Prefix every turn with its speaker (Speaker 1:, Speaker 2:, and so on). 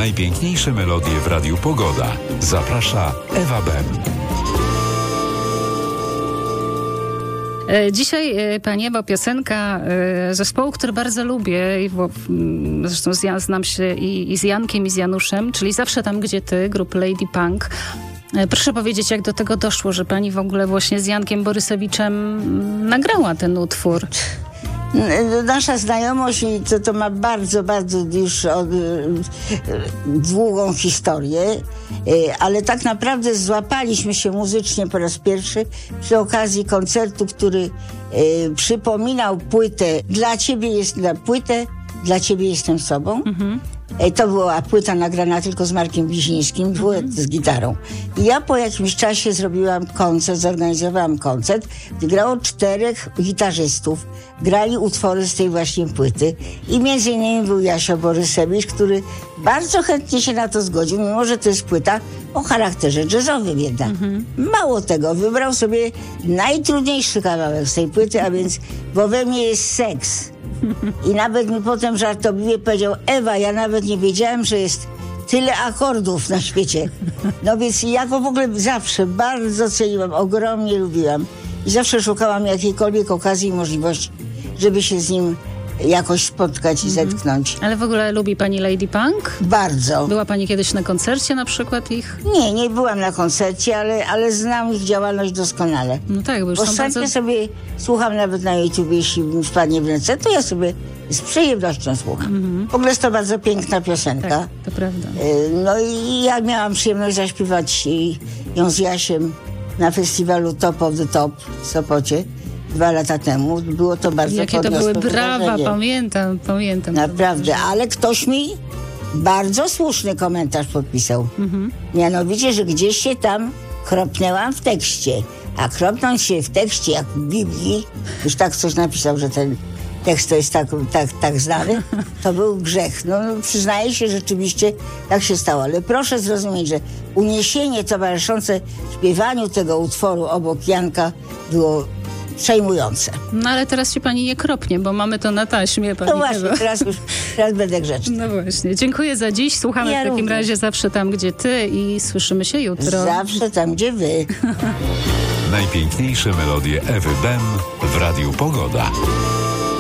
Speaker 1: Najpiękniejsze melodie w Radiu Pogoda. Zaprasza Ewa Ben.
Speaker 2: Dzisiaj, pani Ewo, piosenka zespołu, który bardzo lubię, zresztą znam się i z Jankiem, i z Januszem, czyli Zawsze tam, gdzie ty, grupy Lady Punk. Proszę powiedzieć, jak do tego doszło, że pani w ogóle właśnie z Jankiem Borysowiczem nagrała ten utwór?
Speaker 3: Nasza znajomość to ma bardzo, bardzo już długą historię, ale tak naprawdę złapaliśmy się muzycznie po raz pierwszy przy okazji koncertu, który przypominał płytę Dla ciebie jestem sobą. To była płyta nagrana tylko z Markiem Wizińskim, duet z gitarą. I ja po jakimś czasie zorganizowałam koncert, gdzie grało 4 gitarzystów. Grali utwory z tej właśnie płyty. I między innymi był Jasio Borysewicz, który bardzo chętnie się na to zgodził, mimo że to jest płyta o charakterze jazzowym jednak. Mało tego, wybrał sobie najtrudniejszy kawałek z tej płyty, a więc Bo we mnie jest seks. I nawet mi potem żartobliwie powiedział: Ewa, ja nawet nie wiedziałem, że jest tyle akordów na świecie. No więc ja go w ogóle zawsze bardzo ceniłam, ogromnie lubiłam. I zawsze szukałam jakiejkolwiek okazji i możliwości, żeby się z nim jakoś spotkać i zetknąć.
Speaker 2: Ale w ogóle lubi pani Lady Punk?
Speaker 3: Bardzo.
Speaker 2: Była pani kiedyś na koncercie na przykład ich?
Speaker 3: Nie byłam na koncercie, ale znam ich działalność doskonale.
Speaker 2: No tak, bo już
Speaker 3: Bo
Speaker 2: są
Speaker 3: chętnie
Speaker 2: bardzo...
Speaker 3: sobie słucham nawet na YouTube, jeśli mi wpadnie w ręce, to ja sobie z przyjemnością słucham. W ogóle jest to bardzo piękna piosenka.
Speaker 2: Tak, to prawda.
Speaker 3: No i ja miałam przyjemność zaśpiewać ją z Jasiem na festiwalu Top of the Top w Sopocie 2 lata temu. Było to bardzo
Speaker 2: Jakie to były brawa,
Speaker 3: wydarzenie.
Speaker 2: pamiętam.
Speaker 3: Naprawdę, ale ktoś mi bardzo słuszny komentarz podpisał. Mianowicie, że gdzieś się tam kropnęłam w tekście. A kropnąć się w tekście, jak w Biblii, już tak coś napisał, że ten tekst to jest tak znany, to był grzech. No przyznaję się, rzeczywiście tak się stało. Ale proszę zrozumieć, że uniesienie towarzyszące śpiewaniu tego utworu obok Janka było przejmujące.
Speaker 2: No ale teraz się pani nie kropnie, bo mamy to na taśmie, pani
Speaker 3: No właśnie,
Speaker 2: Ewo.
Speaker 3: teraz będę grzeczna.
Speaker 2: No właśnie. Dziękuję za dziś. Słuchamy
Speaker 3: Ja
Speaker 2: w takim
Speaker 3: również.
Speaker 2: razie Zawsze tam, gdzie ty i słyszymy się jutro.
Speaker 3: Zawsze tam, gdzie wy.
Speaker 1: Najpiękniejsze melodie Ewy Ben w Radiu Pogoda.